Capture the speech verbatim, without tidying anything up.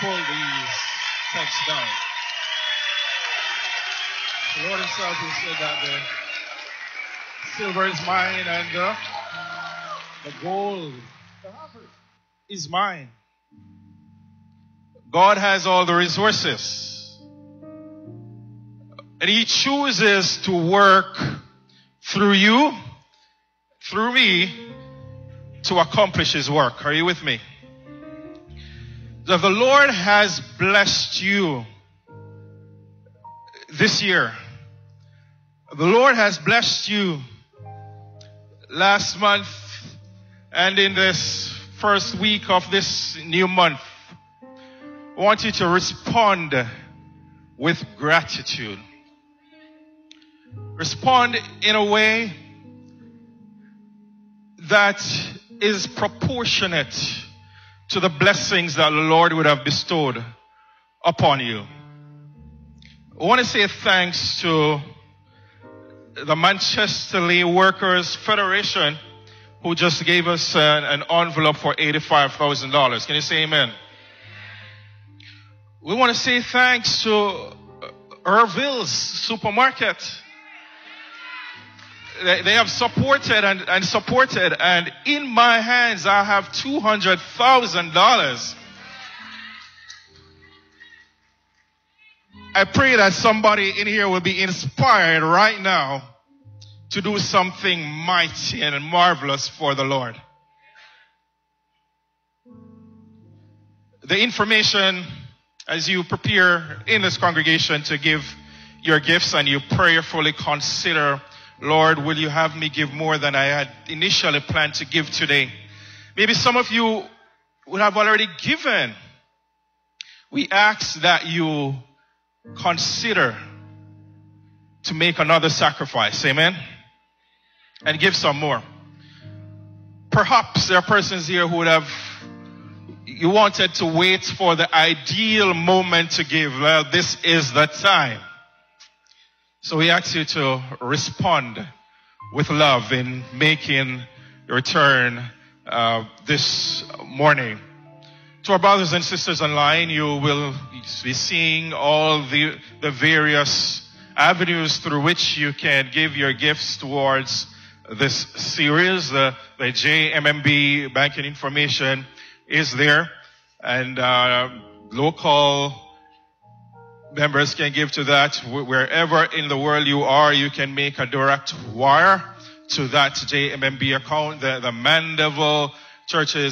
pull these texts down. The Lord himself has said that the silver is mine and uh, the gold is mine. God has all the resources. And he chooses to work through you, through me, to accomplish his work. Are you with me? That the Lord has blessed you this year. The Lord has blessed you last month and in this first week of this new month. I want you to respond with gratitude. Respond in a way that is proportionate to the blessings that the Lord would have bestowed upon you. I want to say thanks to the Manchester Lee Workers Federation who just gave us an, an envelope for eighty-five thousand dollars. Can you say amen? We want to say thanks to Irville's Supermarket. They, they have supported and, and supported, and in my hands I have two hundred thousand dollars. I pray that somebody in here will be inspired right now to do something mighty and marvelous for the Lord. The information as you prepare in this congregation to give your gifts and you prayerfully consider, Lord, will you have me give more than I had initially planned to give today? Maybe some of you would have already given. We ask that you consider to make another sacrifice. Amen? And give some more. Perhaps there are persons here who would have, you wanted to wait for the ideal moment to give. Well, this is the time. So we ask you to respond with love in making your return uh, this morning. To our brothers and sisters online, you will be seeing all the, the various avenues through which you can give your gifts towards this series. The, the J M M B banking information is there, and uh, local members can give to that. Wherever in the world you are, you can make a direct wire to that J M M B account. The, the Mandeville Churches